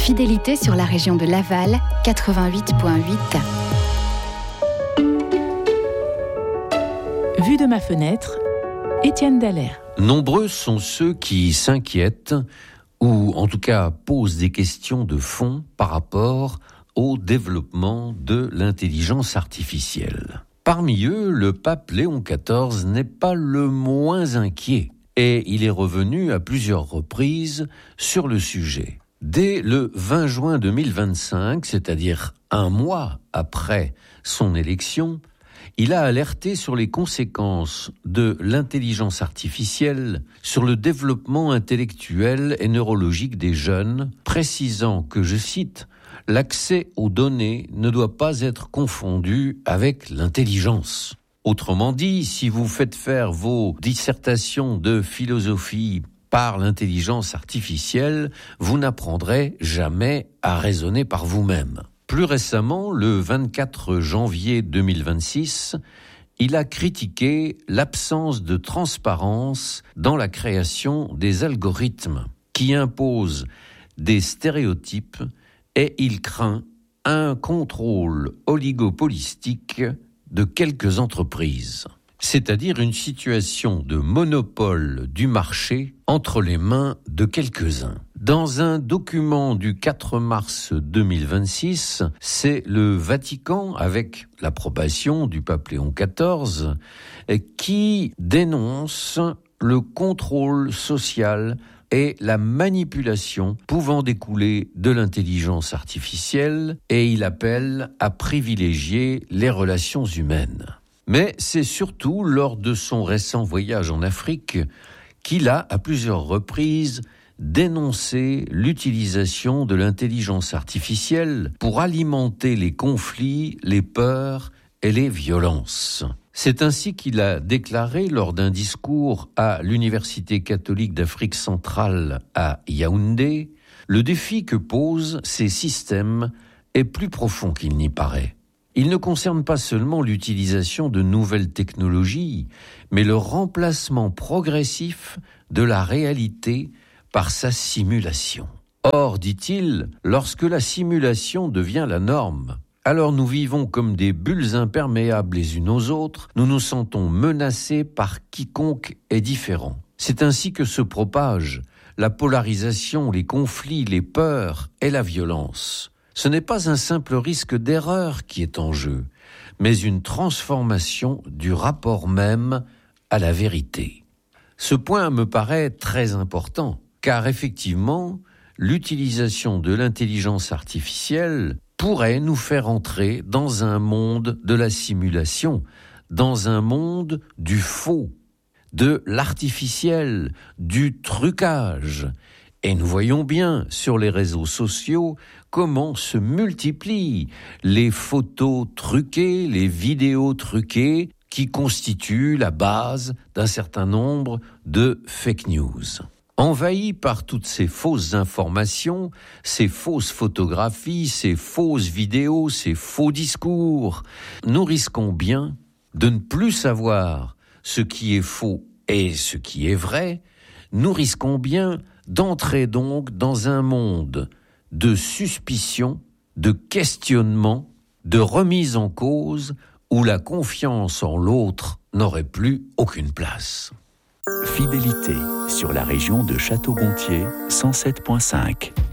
Fidélité sur la région de Laval, 88.8. Vue de ma fenêtre, Étienne Dallaire. Nombreux sont ceux qui s'inquiètent ou en tout cas posent des questions de fond par rapport au développement de l'intelligence artificielle. Parmi eux, le pape Léon XIV n'est pas le moins inquiet et il est revenu à plusieurs reprises sur le sujet. Dès le 20 juin 2025, c'est-à-dire un mois après son élection, il a alerté sur les conséquences de l'intelligence artificielle sur le développement intellectuel et neurologique des jeunes, précisant que, je cite, « l'accès aux données ne doit pas être confondu avec l'intelligence ». Autrement dit, si vous faites faire vos dissertations de philosophie par l'intelligence artificielle, vous n'apprendrez jamais à raisonner par vous-même. Plus récemment, le 24 janvier 2026, il a critiqué l'absence de transparence dans la création des algorithmes qui imposent des stéréotypes et il craint un contrôle oligopolistique de quelques entreprises, c'est-à-dire une situation de monopole du marché entre les mains de quelques-uns. Dans un document du 4 mars 2026, c'est le Vatican, avec l'approbation du pape Léon XIV, qui dénonce le contrôle social et la manipulation pouvant découler de l'intelligence artificielle, et il appelle à privilégier les relations humaines. Mais c'est surtout lors de son récent voyage en Afrique qu'il a, à plusieurs reprises, dénoncé l'utilisation de l'intelligence artificielle pour alimenter les conflits, les peurs et les violences. C'est ainsi qu'il a déclaré lors d'un discours à l'Université catholique d'Afrique centrale à Yaoundé, « Le défi que posent ces systèmes est plus profond qu'il n'y paraît. Il ne concerne pas seulement l'utilisation de nouvelles technologies, mais le remplacement progressif de la réalité par sa simulation. Or, dit-il, lorsque la simulation devient la norme, alors nous vivons comme des bulles imperméables les unes aux autres, nous nous sentons menacés par quiconque est différent. C'est ainsi que se propagent la polarisation, les conflits, les peurs et la violence. Ce n'est pas un simple risque d'erreur qui est en jeu, mais une transformation du rapport même à la vérité. Ce point me paraît très important, car effectivement, l'utilisation de l'intelligence artificielle pourrait nous faire entrer dans un monde de la simulation, dans un monde du faux, de l'artificiel, du trucage. Et nous voyons bien sur les réseaux sociaux comment se multiplient les photos truquées, les vidéos truquées qui constituent la base d'un certain nombre de fake news. Envahis par toutes ces fausses informations, ces fausses photographies, ces fausses vidéos, ces faux discours, nous risquons bien de ne plus savoir ce qui est faux et ce qui est vrai. Nous risquons bien d'entrer donc dans un monde de suspicion, de questionnement, de remise en cause, où la confiance en l'autre n'aurait plus aucune place. Fidélité sur la région de Château-Gontier, 107.5.